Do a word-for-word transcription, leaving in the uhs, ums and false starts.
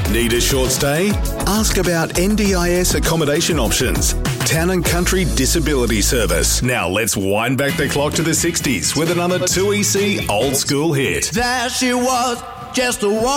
Need a short stay? Ask about N D I S accommodation options. Town and Country Disability Service. Now let's wind back the clock to the sixties with another two E C old school hit. There she was, just a woman.